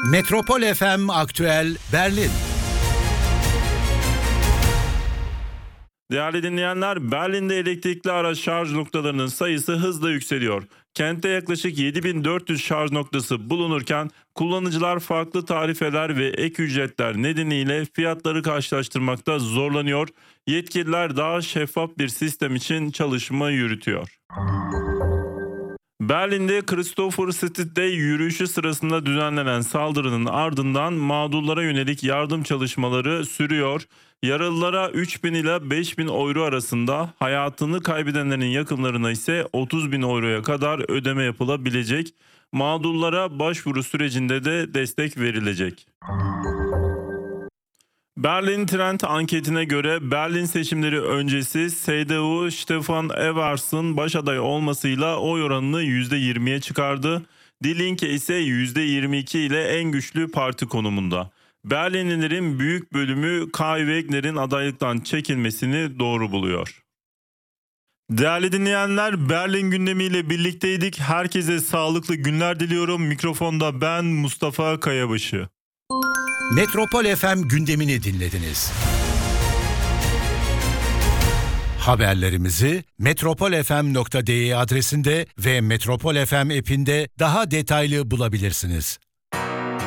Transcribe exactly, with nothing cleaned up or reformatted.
Metropol F M Aktüel Berlin. Değerli dinleyenler, Berlin'de elektrikli araç şarj noktalarının sayısı hızla yükseliyor. Kentte yaklaşık yedi bin dört yüz şarj noktası bulunurken kullanıcılar farklı tarifeler ve ek ücretler nedeniyle fiyatları karşılaştırmakta zorlanıyor. Yetkililer daha şeffaf bir sistem için çalışma yürütüyor. Berlin'de Christopher Street'te yürüyüşü sırasında düzenlenen saldırının ardından mağdurlara yönelik yardım çalışmaları sürüyor. Yaralılara üç bin ila beş bin euro arasında, hayatını kaybedenlerin yakınlarına ise otuz bin euroya kadar ödeme yapılabilecek. Mağdurlara başvuru sürecinde de destek verilecek. Berlin Trend anketine göre Berlin seçimleri öncesi C D U Stefan Evers'ın baş aday olmasıyla oy oranını yüzde yirmiye çıkardı. Die Linke ise yüzde yirmi iki ile en güçlü parti konumunda. Berlinlilerin büyük bölümü Kai Wegner'in adaylıktan çekilmesini doğru buluyor. Değerli dinleyenler, Berlin gündemiyle birlikteydik. Herkese sağlıklı günler diliyorum. Mikrofonda ben Mustafa Kayabaşı. Metropol F M gündemini dinlediniz. Haberlerimizi metropolfm nokta de adresinde ve Metropol F M app'inde daha detaylı bulabilirsiniz.